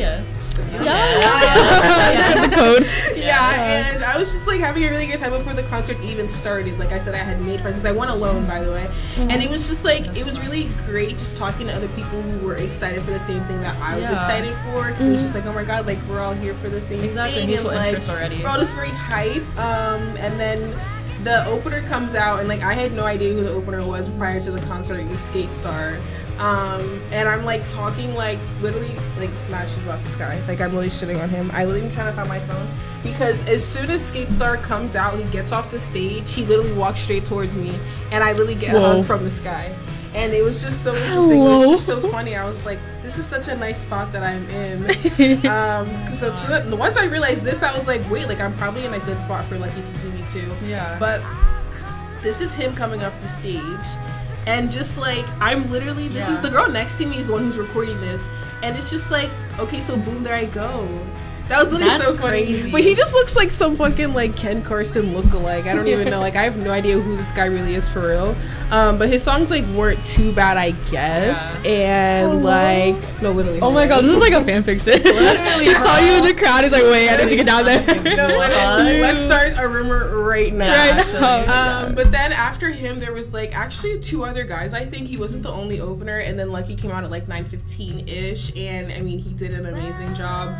[SPEAKER 1] And I was just like having a really good time before the concert even started. Like I said, I had made friends because I went alone, by the way, and it was just like it was really great just talking to other people who were excited for the same thing that I was excited for, because it was just like, oh my god, like we're all here for the same thing,
[SPEAKER 3] mutual
[SPEAKER 1] and
[SPEAKER 3] interest already.
[SPEAKER 1] We're all just very hype. And then the opener comes out, and like I had no idea who the opener was prior to the concert. It was Skate Star. And I'm like talking like literally like not shit about this guy. Like I'm really shitting on him. I literally am trying to find my phone because as soon as Skate Star comes out, he gets off the stage, he literally walks straight towards me, and I literally get a hug from this guy. And it was just so interesting. It was just so funny. I was like, this is such a nice spot that I'm in. Because once I realized this, I was like, wait, like I'm probably in a good spot for Lucky to see me too.
[SPEAKER 3] Yeah.
[SPEAKER 1] But this is him coming up the stage. And just like, I'm literally, this is the girl next to me is the one who's recording this. And it's just like, okay, so boom, there I go. That was literally so funny.
[SPEAKER 3] Crazy.
[SPEAKER 1] But he just looks like some fucking like Ken Carson lookalike. I don't even know. Like I have no idea who this guy really is for real. But his songs like weren't too bad, I guess. And like, no, literally.
[SPEAKER 2] Oh my god, this is like a fanfiction. He saw you in the crowd. He's like, wait, I need to get down there.
[SPEAKER 1] Let's start a rumor right now.
[SPEAKER 2] Right.
[SPEAKER 1] But then after him, there was like actually 2 other guys. I think he wasn't the only opener. And then Lucky came out at like 9:15 ish, and I mean he did an amazing job.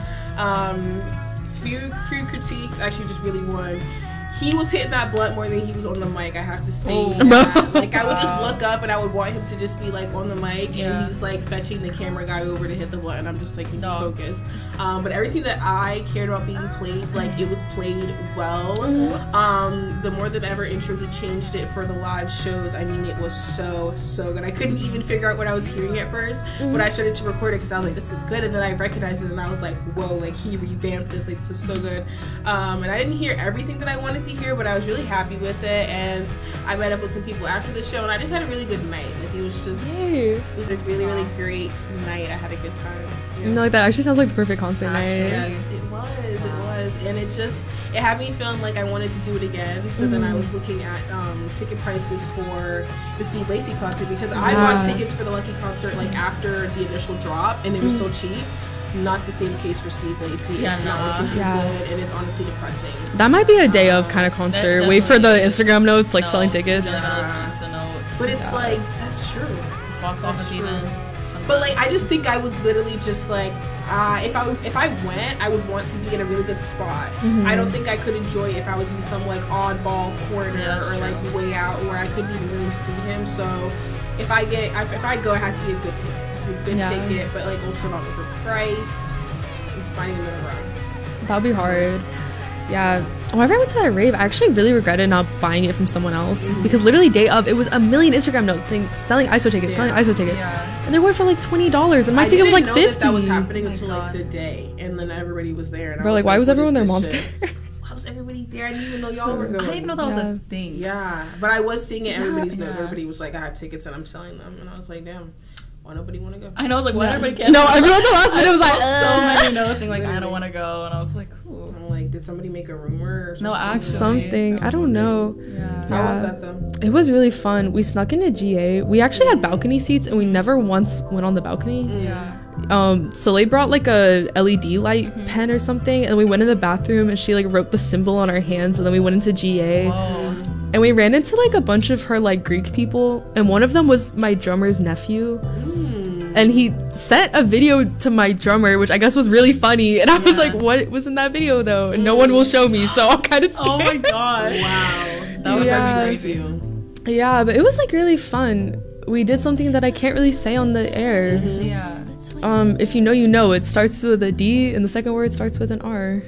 [SPEAKER 1] Few critiques, actually just really one. He was hitting that blunt more than he was on the mic, I have to say. Like I would just look up and I would want him to just be like on the mic, and he's like fetching the camera guy over to hit the blunt, and I'm just like, can you focus? But everything that I cared about being played, like it was played well. The More Than Ever intro, he changed it for the live shows. I mean, it was so good. I couldn't even figure out what I was hearing at first, but I started to record it because I was like, this is good, and then I recognized it, and I was like, whoa, like he revamped this, like this is so good. And I didn't hear everything that I wanted to hear, but I was really happy with it, and I met up with some people after the show, and I just had a really good night. Like it was just, it was a really, really great night. I had a good time.
[SPEAKER 2] No, like that actually sounds like the perfect concert night.
[SPEAKER 1] Yes, it was. was, and it had me feeling like I wanted to do it again. So then I was looking at ticket prices for the Steve Lacy concert, because I bought tickets for the Lucky concert like after the initial drop, and they were still cheap. Not the same case for Steve Lacy. It's not looking too good, and it's honestly depressing.
[SPEAKER 2] That might be a day of kind of concert. Wait for the Instagram notes, like selling tickets.
[SPEAKER 1] But it's like, that's true.
[SPEAKER 3] Box office even.
[SPEAKER 1] But like, I just think I would literally just like, if I went, I would want to be in a really good spot. I don't think I could enjoy it if I was in some like oddball corner or like way out where I couldn't even really see him. So if I go, it has to be a good ticket. It's a good ticket, but like also not overpriced. And finding a middle ground.
[SPEAKER 2] That'd be hard. Yeah. Whenever I went to that rave, I actually really regretted not buying it from someone else, because literally day of, it was a million Instagram notes saying selling ISO tickets, and they were for like $20, and my ticket was like $50.
[SPEAKER 1] That was happening until like the day, and then everybody was there. And
[SPEAKER 2] bro, like, why was everyone there? Mom's there.
[SPEAKER 1] Why was everybody there? I didn't even know y'all were going.
[SPEAKER 3] I didn't even know that was a thing.
[SPEAKER 1] Yeah, but I was seeing it. Everybody's notes. Everybody was like, I have tickets and I'm selling them, and I was like, damn. Why nobody want to go?
[SPEAKER 3] I know, I was like, why everybody can't?
[SPEAKER 2] No, everyone at the last minute was like,
[SPEAKER 3] so many notes being like, I don't want to go, and I was like, ooh.
[SPEAKER 1] I'm like, did somebody make a rumor? Or something?
[SPEAKER 3] No, actually,
[SPEAKER 2] something. I don't know.
[SPEAKER 3] Yeah.
[SPEAKER 1] How was that though?
[SPEAKER 2] It was really fun. We snuck into GA. We actually had balcony seats, and we never once went on the balcony.
[SPEAKER 3] Yeah.
[SPEAKER 2] Soleil brought like a LED light pen or something, and we went in the bathroom, and she like wrote the symbol on our hands, and then we went into GA.
[SPEAKER 3] Whoa.
[SPEAKER 2] And we ran into like a bunch of her like Greek people, and one of them was my drummer's nephew. And he sent a video to my drummer, which I guess was really funny. And I was like, what was in that video, though? And no one will show me, so I'm kind of scared.
[SPEAKER 3] Oh, my gosh.
[SPEAKER 1] Wow.
[SPEAKER 3] That would
[SPEAKER 1] be
[SPEAKER 3] crazy.
[SPEAKER 2] Yeah, but it was, like, really fun. We did something that I can't really say on the air.
[SPEAKER 3] Yeah.
[SPEAKER 2] If you know, you know. It starts with a D, and the second word starts with an R.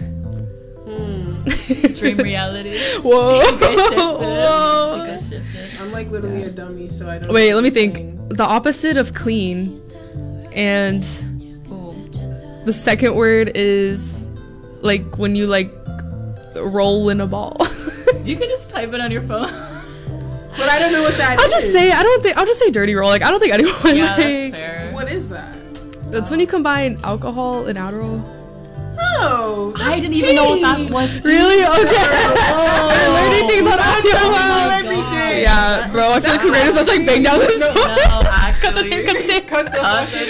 [SPEAKER 3] Dream reality.
[SPEAKER 2] Whoa.
[SPEAKER 3] Whoa.
[SPEAKER 1] I'm, like, literally a dummy, so I don't...
[SPEAKER 2] Wait, let me think. The opposite of clean... And the second word is like when you like roll in a ball.
[SPEAKER 3] You can just type it on your phone.
[SPEAKER 1] But I don't know what that is.
[SPEAKER 2] I'll just say dirty roll. Like, I don't think anyone.
[SPEAKER 3] Yeah,
[SPEAKER 2] like,
[SPEAKER 3] that's fair.
[SPEAKER 1] What is that?
[SPEAKER 2] It's when you combine alcohol and Adderall.
[SPEAKER 1] Oh,
[SPEAKER 3] I didn't even know what that was.
[SPEAKER 2] Really? Okay. I'm learning things on audio
[SPEAKER 1] every day.
[SPEAKER 2] Yeah, bro. I feel like creators that's like bang down this door.
[SPEAKER 3] No, actually.
[SPEAKER 2] Cut the tape.
[SPEAKER 1] Cut the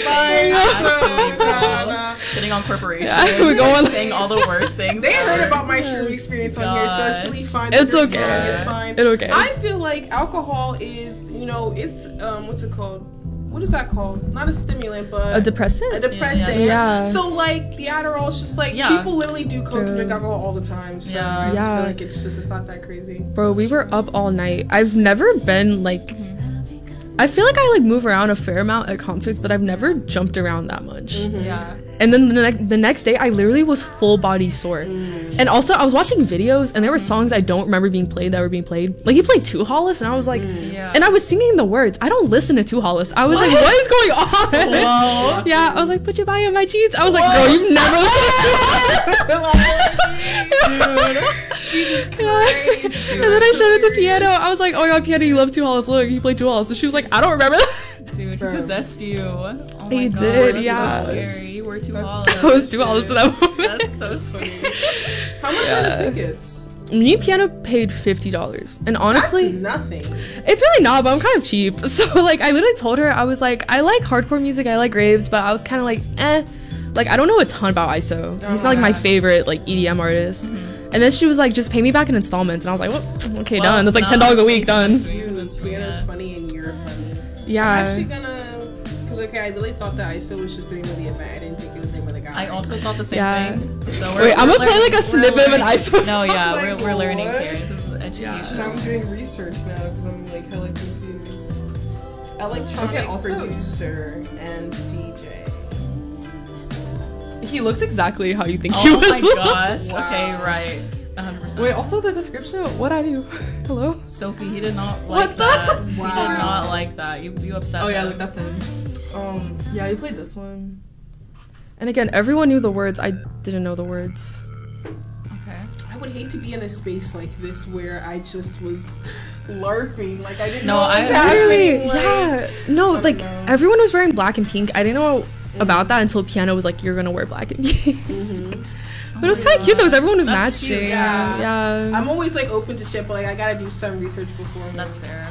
[SPEAKER 3] Shitting on corporations.
[SPEAKER 2] Yeah, we go on
[SPEAKER 3] saying all the worst things.
[SPEAKER 1] They heard about my shroom experience on here, so it's really fine.
[SPEAKER 2] It's okay.
[SPEAKER 1] It's fine.
[SPEAKER 2] It's okay.
[SPEAKER 1] I feel like alcohol is, it's what's it called? What is that called? Not a stimulant, but
[SPEAKER 2] a depressant.
[SPEAKER 1] A depressant.
[SPEAKER 2] Yeah.
[SPEAKER 1] So like the Adderall is just like people literally do coke and drink alcohol all the time. So I just feel like it's not that crazy.
[SPEAKER 2] Bro, we were up all night. I've never been like. I feel like I like move around a fair amount at concerts, but I've never jumped around that much.
[SPEAKER 3] Yeah.
[SPEAKER 2] And then the next day, I literally was full body sore. And also, I was watching videos, and there were songs I don't remember being played that were being played. Like, he played Two Hollis, and I was like... And I was singing the words. I don't listen to Two Hollis. I was like, what is going on?
[SPEAKER 3] Whoa.
[SPEAKER 2] Yeah, I was like, put your body on my cheeks. I was like, girl, you've never listened to
[SPEAKER 1] Jesus Christ.
[SPEAKER 2] And then I showed it to Piano. I was like, oh my god, Piano, you love Two Hollis. Look, he played Two Hollis. And she was like, I don't remember that.
[SPEAKER 3] Dude, he possessed you. Oh my
[SPEAKER 2] He
[SPEAKER 3] god,
[SPEAKER 2] did,
[SPEAKER 3] that's
[SPEAKER 2] yeah.
[SPEAKER 3] so scary. You were too hollow.
[SPEAKER 2] I was Two Hollis in that moment.
[SPEAKER 3] That's so sweet.
[SPEAKER 1] How much were the tickets?
[SPEAKER 2] Me and Piano paid $50. And honestly...
[SPEAKER 1] That's nothing.
[SPEAKER 2] It's really not, but I'm kind of cheap. So, like, I literally told her, I was like, I like hardcore music, I like raves, but I was kind of like, eh. Like, I don't know a ton about ISO. He's not, like, my favorite, like, EDM artist. And then she was like, just pay me back in installments. And I was like, well, okay, done. That's like $10 a week, done.
[SPEAKER 1] Piano's funny and you're funny.
[SPEAKER 2] Yeah.
[SPEAKER 1] I'm actually gonna... Because, I literally thought that ISO was just the name of the event. I didn't think it was the name of the guy.
[SPEAKER 3] I also thought the same thing. So
[SPEAKER 2] wait, I'm gonna play, like, a snippet of an ISO song.
[SPEAKER 3] No, yeah,
[SPEAKER 1] Like,
[SPEAKER 3] we're learning
[SPEAKER 1] what?
[SPEAKER 3] here. This is education.
[SPEAKER 1] I'm doing research now because I'm, like, hella confused. Electronic producer and DJ.
[SPEAKER 2] He looks exactly how you think he
[SPEAKER 3] Oh
[SPEAKER 2] would
[SPEAKER 3] my
[SPEAKER 2] look.
[SPEAKER 3] gosh.
[SPEAKER 1] Wow.
[SPEAKER 3] Okay, right. 100%.
[SPEAKER 2] Wait, also the description of what I do. Hello?
[SPEAKER 3] Sophie, he did not
[SPEAKER 2] What
[SPEAKER 3] like
[SPEAKER 2] the-
[SPEAKER 3] that. He
[SPEAKER 1] Wow.
[SPEAKER 3] did not like that. You upset
[SPEAKER 2] Oh yeah,
[SPEAKER 3] him.
[SPEAKER 2] look, that's him. Yeah, he played this one. And again, everyone knew the words. I didn't know the words.
[SPEAKER 3] Okay.
[SPEAKER 1] I would hate to be in a space like this where I just was LARPing. Like, I didn't
[SPEAKER 3] No,
[SPEAKER 1] know what
[SPEAKER 3] I
[SPEAKER 1] was happening.
[SPEAKER 2] Really?
[SPEAKER 1] Like,
[SPEAKER 2] Yeah. No, like,
[SPEAKER 1] know.
[SPEAKER 2] everyone was wearing black and pink. I didn't know about that until Piano was like, you're gonna wear black and pink.
[SPEAKER 3] Oh
[SPEAKER 2] But it was kind of cute though, because everyone was
[SPEAKER 3] That's
[SPEAKER 2] matching.
[SPEAKER 3] cute,
[SPEAKER 2] Yeah.
[SPEAKER 1] I'm always like open to shit, but like I gotta do some research before.
[SPEAKER 3] That's fair.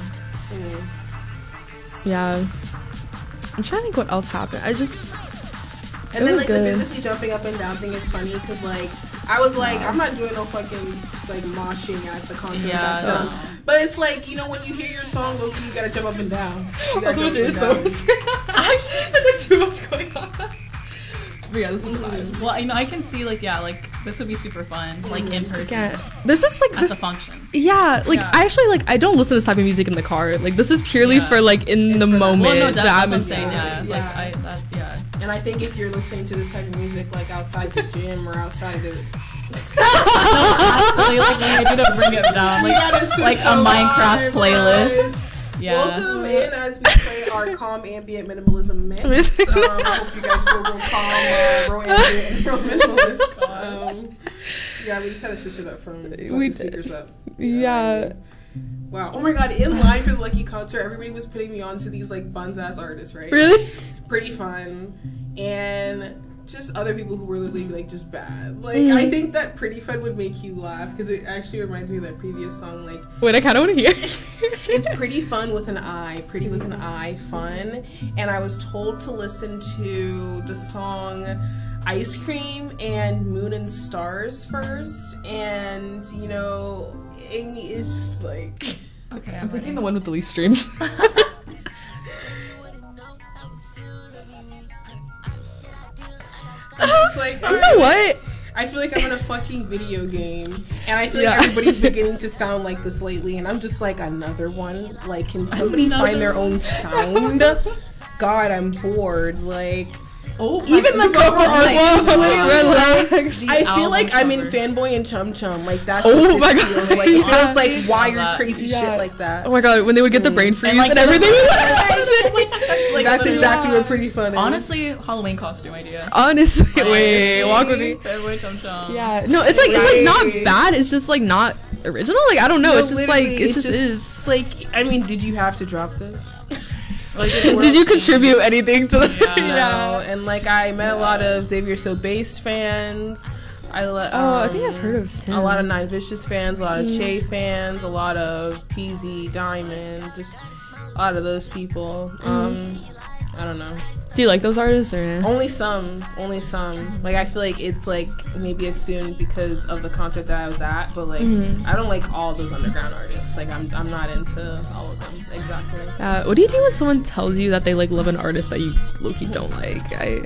[SPEAKER 2] Yeah. I'm trying to think what else happened.
[SPEAKER 1] And
[SPEAKER 2] it
[SPEAKER 1] then
[SPEAKER 2] was
[SPEAKER 1] like
[SPEAKER 2] good.
[SPEAKER 1] the physically jumping up and down thing is funny because like I was like I'm not doing no fucking like moshing at the concert.
[SPEAKER 3] Yeah.
[SPEAKER 1] But it's like, you know, when you hear your song, okay, you gotta jump up and down.
[SPEAKER 2] That's what it is. Actually, there's like too much going on. But yeah, this was fun.
[SPEAKER 3] Well, I can see like this would be super fun, like in person.
[SPEAKER 2] Yeah. This is like
[SPEAKER 3] At
[SPEAKER 2] this
[SPEAKER 3] the function.
[SPEAKER 2] Yeah, like
[SPEAKER 3] Yeah.
[SPEAKER 2] I actually like I don't listen to this type of music in the car. Like this is purely
[SPEAKER 3] Yeah.
[SPEAKER 2] for like in the
[SPEAKER 1] for that.
[SPEAKER 2] moment,
[SPEAKER 3] Well, no,
[SPEAKER 2] the
[SPEAKER 3] that's what I'm
[SPEAKER 2] atmosphere.
[SPEAKER 3] saying.
[SPEAKER 1] Yeah.
[SPEAKER 3] Yeah.
[SPEAKER 1] And I think if you're listening to this type of music like outside the gym or outside the
[SPEAKER 3] Actually, like we need to bring it down, like a Minecraft playlist. Yeah.
[SPEAKER 1] Welcome in as we play our calm ambient minimalism mix. I hope you guys feel real calm, real ambient, and real minimalist. Yeah, we just had to switch it up from fucking speakers up.
[SPEAKER 2] Yeah.
[SPEAKER 1] Wow. Oh my god, in line for the Lucky concert, everybody was putting me on to these like buns ass artists, right?
[SPEAKER 2] Really?
[SPEAKER 1] Pretty fun. And just other people who were literally like just bad. Like I think that Pretty Fun would make you laugh because it actually reminds me of that previous song. Like
[SPEAKER 2] Wait, I kind of want to hear.
[SPEAKER 1] it's Pretty Fun with an I, Pretty with an I, fun. And I was told to listen to the song Ice Cream and Moon and Stars first, and you know, Amy is just like.
[SPEAKER 3] Okay,
[SPEAKER 2] I'm thinking the one with the least streams.
[SPEAKER 1] It's like,
[SPEAKER 2] You know what?
[SPEAKER 1] I feel like I'm in a fucking video game, and I feel like everybody's beginning to sound like this lately, and I'm just like, another one? Like, can somebody find their own sound? God, I'm bored. Like, even the cover art was
[SPEAKER 2] relax.
[SPEAKER 1] I feel like I'm in Fanboy and Chum Chum. Like, that's
[SPEAKER 2] Oh
[SPEAKER 1] what
[SPEAKER 2] my
[SPEAKER 1] this
[SPEAKER 2] God.
[SPEAKER 1] feels like. It feels like
[SPEAKER 3] Honestly,
[SPEAKER 1] wired,
[SPEAKER 3] that.
[SPEAKER 1] crazy
[SPEAKER 2] Yeah.
[SPEAKER 1] shit like that.
[SPEAKER 2] Oh my god, when they would get the brain freeze and,
[SPEAKER 3] like,
[SPEAKER 2] everything.
[SPEAKER 3] Like,
[SPEAKER 1] That's
[SPEAKER 3] literally.
[SPEAKER 1] exactly what Pretty Fun is.
[SPEAKER 3] Honestly, Halloween costume idea.
[SPEAKER 2] Honestly, wait, walk with me.
[SPEAKER 3] Fanboy Chum Chum.
[SPEAKER 2] Yeah, no, it's like not bad. It's just like not original. Like I don't know.
[SPEAKER 1] No,
[SPEAKER 2] it's just like
[SPEAKER 1] literally,
[SPEAKER 2] it just is.
[SPEAKER 1] Like, I mean, did you have to drop this?
[SPEAKER 3] Like,
[SPEAKER 2] Did you contribute anything to the?
[SPEAKER 1] No, and like I met a lot of Xavier So Bass fans.
[SPEAKER 2] I think I've heard of him.
[SPEAKER 1] a lot of Nine Vicious fans, a lot of Che fans, a lot of PZ Diamond, just a lot of those people. I don't know.
[SPEAKER 2] Do you like those artists or?
[SPEAKER 1] Only some. Like I feel like it's like maybe assumed because of the concert that I was at, but like I don't like all those underground artists. Like I'm not into all of them exactly.
[SPEAKER 2] What do you do when someone tells you that they like love an artist that you low-key don't like?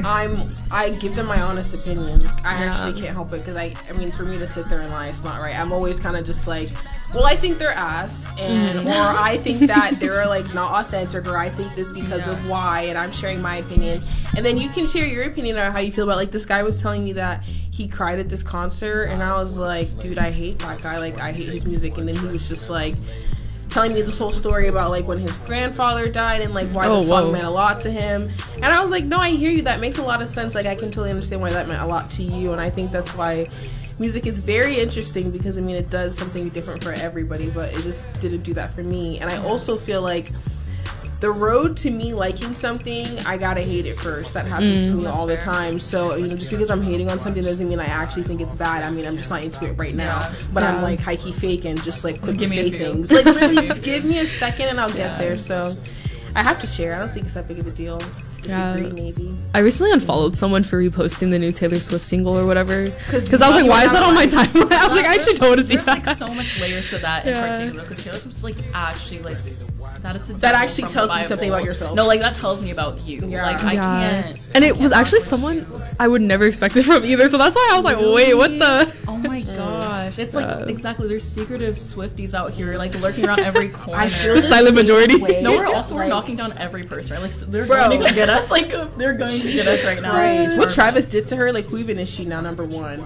[SPEAKER 1] I give them my honest opinion. I actually can't help it because I mean for me to sit there and lie, it's not right. I'm always kind of just like, well, I think they're ass, and or I think that they're like not authentic, or I think this because of why, and I'm sharing my opinion. And then you can share your opinion on how you feel about, like, this guy was telling me that he cried at this concert, and I was like, dude, I hate that guy, like I hate his music. And then he was just like telling me this whole story about like when his grandfather died and like why the song meant a lot to him. And I was like, no, I hear you, that makes a lot of sense. Like I can totally understand why that meant a lot to you, and I think that's why music is very interesting, because I mean it does something different for everybody, but it just didn't do that for me. And I also feel like the road to me liking something, I gotta hate it first. That happens to me all the time. So, you know, just because I'm hating on something doesn't mean I actually think it's bad. I mean, I'm just not into it right now. But I'm like high-key fake and just like quick to say things. Like, really, just give me a second and I'll get there. So I have to share. I don't think it's that big of a deal. Disagree, maybe.
[SPEAKER 2] I recently unfollowed someone for reposting the new Taylor Swift single or whatever. Because I was like, why is that on my timeline? I was like, I actually don't want to see
[SPEAKER 3] There's
[SPEAKER 2] that.
[SPEAKER 3] like so much layers to that in particular, because Taylor Swift's like actually like
[SPEAKER 1] that actually tells me something about yourself.
[SPEAKER 3] No, like that tells me about you. Like I can't.
[SPEAKER 2] And it was actually someone I would never expect it from either. So that's why I was like, wait, what the?
[SPEAKER 3] Oh my gosh, it's like exactly. There's secretive Swifties out here, like lurking around every corner.
[SPEAKER 1] I feel
[SPEAKER 2] the silent majority.
[SPEAKER 3] No, we're knocking down every person. Right? Like they're going to get us. Like they're going to get us right now.
[SPEAKER 1] What Travis did to her, like who even is she now? Number one.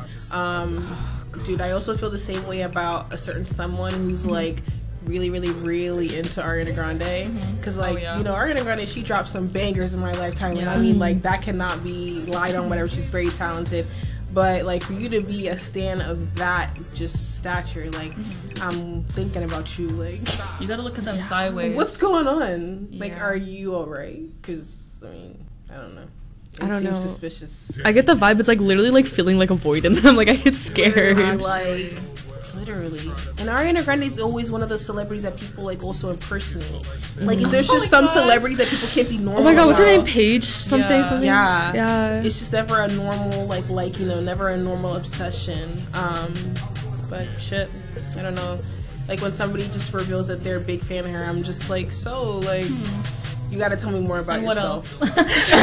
[SPEAKER 1] Dude, I also feel the same way about a certain someone who's like really into Ariana Grande, because like you know, Ariana Grande, she dropped some bangers in my lifetime, and I mean like that cannot be lied on, whatever. She's very talented, but like for you to be a stan of that just stature, like I'm thinking about you, like
[SPEAKER 3] you gotta look at them sideways.
[SPEAKER 1] What's going on? Like, are you alright? Because I mean, I don't know.
[SPEAKER 2] I don't know.
[SPEAKER 1] Suspicious.
[SPEAKER 2] I get the vibe. It's like literally like feeling like a void in them. Like I get scared.
[SPEAKER 1] Like literally. And Ariana Grande is always one of those celebrities that people like also impersonate. Like if there's just some celebrity that people can't be normal.
[SPEAKER 2] Oh my god, what's her
[SPEAKER 1] about.
[SPEAKER 2] name? Paige something.
[SPEAKER 1] Yeah. It's just never a normal like you know, never a normal obsession. But shit, I don't know. Like when somebody just reveals that they're a big fan of her, I'm just like, so like you gotta tell me more about yourself.
[SPEAKER 3] What else?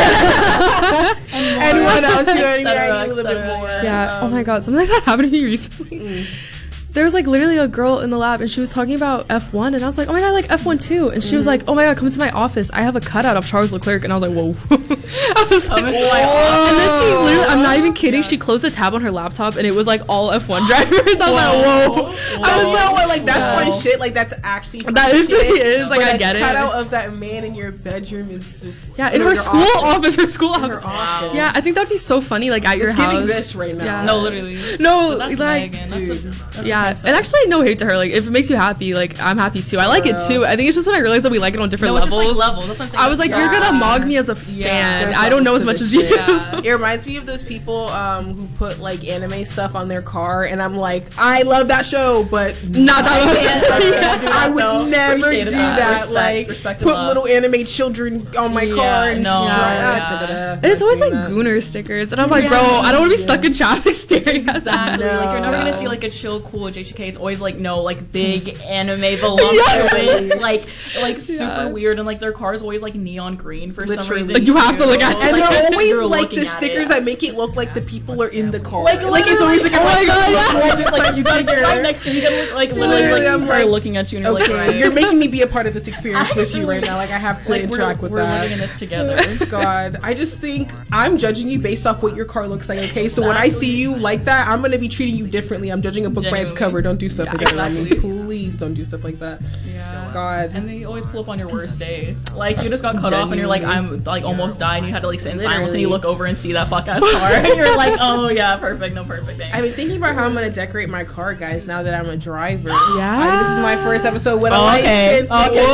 [SPEAKER 1] And what else? You know what I mean? I need a little bit more.
[SPEAKER 2] Yeah. Oh my god, something like that happened to me recently. There was like literally a girl in the lab and she was talking about F1 and I was like, oh my god, like F1 too. And she was like, oh my god, come to my office. I have a cutout of Charles Leclerc. And I was like, whoa. I was like, whoa. And then she literally, I'm not even kidding, she closed the tab on her laptop and it was like all F1 drivers. I was like, whoa.
[SPEAKER 1] I was like, that's fun shit. Like that's actually fun.
[SPEAKER 2] That is like, I get it.
[SPEAKER 1] The cutout of that man in your bedroom is just
[SPEAKER 2] in her school office. Her school office.
[SPEAKER 1] Wow.
[SPEAKER 2] Yeah, I think that'd be so funny, like at your house.
[SPEAKER 1] Giving this right now.
[SPEAKER 2] Yeah.
[SPEAKER 3] No, literally.
[SPEAKER 2] No,
[SPEAKER 3] that's
[SPEAKER 2] like,
[SPEAKER 3] Megan.
[SPEAKER 2] yeah, and actually, no hate to her. Like, if it makes you happy, like, I'm happy too. I like it too. I think it's just when I realized that we like it on different levels.
[SPEAKER 3] Just, like, levels. That's what I'm saying.
[SPEAKER 2] I was like, you're gonna mog me as a fan. I don't know as much as you.
[SPEAKER 1] Yeah. It reminds me of those people who put like anime stuff on their car, and I'm like, I love that show, but not that. I would never do that. Respect, put little anime children on my car and
[SPEAKER 2] and it's always like Gooner stickers, and I'm like, bro, I don't want to be stuck in traffic staring at that.
[SPEAKER 3] Like you're never gonna see like a chill, cool JJK. It's always like like big anime voluptuous, like super weird, and like their car is always like neon green for some reason.
[SPEAKER 2] Like you have to look at,
[SPEAKER 1] and they're always like the stickers that make it look like the people are in the car. Like it's always like, oh my god,
[SPEAKER 3] like you right next to you, like literally are looking at you, and you're like, right.
[SPEAKER 1] You're making me be a part of this experience with you right now. Like I have to interact with that.
[SPEAKER 3] We're living in this together.
[SPEAKER 1] God, I just think I'm judging you based off what your car looks like. Okay, so when I see you like that, I'm gonna be treating you differently. I'm judging a book by its cover. Don't do stuff like that. I mean, please don't do stuff like that.
[SPEAKER 3] Yeah.
[SPEAKER 1] God.
[SPEAKER 3] And they always pull up on your worst day. Like you just got cut off and you're like, I'm like almost died, and you had to like sit in silence, and you look over and see that fuck ass car, and you're like, oh yeah, perfect, no perfect thing.
[SPEAKER 1] I've been thinking about how I'm gonna decorate my car, guys, now that I'm a driver. Yeah. This is my first episode with a license.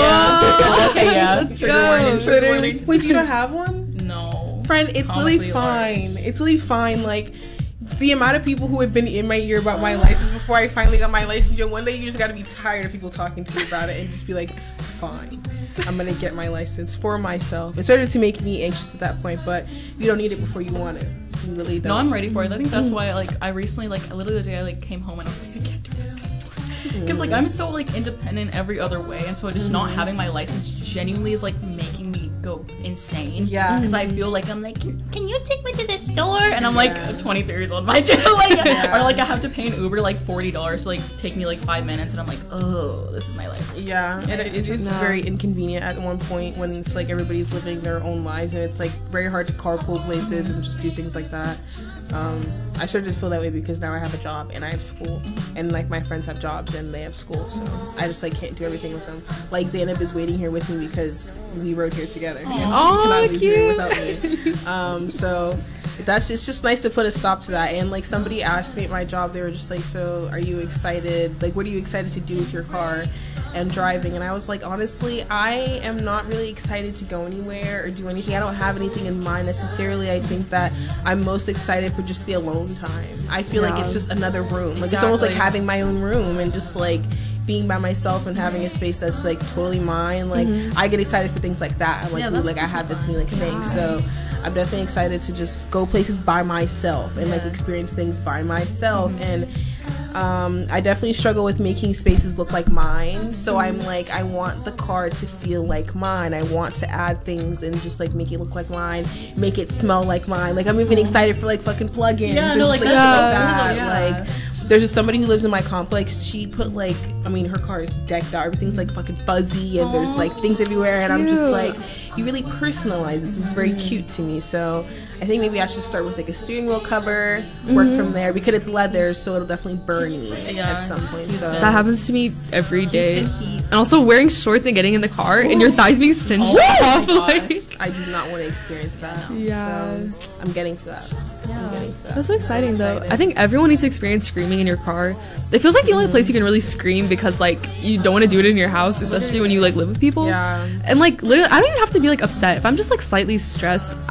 [SPEAKER 3] Okay.
[SPEAKER 1] Wait, you don't have one?
[SPEAKER 3] No.
[SPEAKER 1] Friend, it's literally fine. It's literally fine. Like, the amount of people who have been in my ear about my license before I finally got my license, one day you just gotta be tired of people talking to you about it and just be like, fine, I'm gonna get my license for myself. It started to make me anxious at that point, but you don't need it before you want it. You really don't.
[SPEAKER 3] No, I'm ready for it. I think that's why, like, I recently, like, literally the day I, like, came home and I was like, I can't do this anymore. Because, like, I'm so, like, independent every other way, and so just not having my license genuinely is, like, making me go insane.
[SPEAKER 1] Yeah.
[SPEAKER 3] Because I feel like I'm like, can you take me to the store? And I'm like 23 years old, mind you. Like, or like I have to pay an Uber like $40 to like take me like 5 minutes, and I'm like, oh, this is my life.
[SPEAKER 1] Yeah, and it is very inconvenient at one point when it's like everybody's living their own lives, and it's like very hard to carpool places and just do things like that. I started to feel that way because now I have a job and I have school, and like my friends have jobs and they have school, so I just like can't do everything with them. Like Zainab is waiting here with me because we rode here together. And she cannot be here without me. So that's just nice to put a stop to that. And like somebody asked me at my job, they were just like, so are you excited? Like, what are you excited to do with your car and driving? And I was like, honestly, I am not really excited to go anywhere or do anything. I don't have anything in mind necessarily. I think that I'm most excited for just the alone time. I feel like it's just another room. Like it's almost like having my own room and just like being by myself and having a space that's like totally mine. Like I get excited for things like that. I'm like, ooh, like I have this new like thing. So I'm definitely excited to just go places by myself and like experience things by myself. And I definitely struggle with making spaces look like mine. So I'm like, I want the car to feel like mine. I want to add things and just like make it look like mine, make it smell like mine. Like I'm even excited for like fucking plugins and
[SPEAKER 3] no,
[SPEAKER 1] just, like shit like that. Like there's just somebody who lives in my complex. She put like, I mean, her car is decked out. Everything's like fucking fuzzy and there's like things everywhere. And I'm just like, you really personalize this. This is very cute to me. So I think maybe I should start with like a steering wheel cover, work from there, because it's leather, so it'll definitely burn me at some point. So
[SPEAKER 2] that happens to me every day. And also wearing shorts and getting in the car and your thighs being cinched off. Like,
[SPEAKER 1] I do not want to experience that.
[SPEAKER 2] Yeah.
[SPEAKER 1] So I'm getting to that.
[SPEAKER 2] That's so exciting though. I think everyone needs to experience screaming in your car. It feels like the only place you can really scream, because like you don't want to do it in your house, especially when you like live with people.
[SPEAKER 1] Yeah.
[SPEAKER 2] And like literally, I don't even have to be like upset. If I'm just like slightly stressed,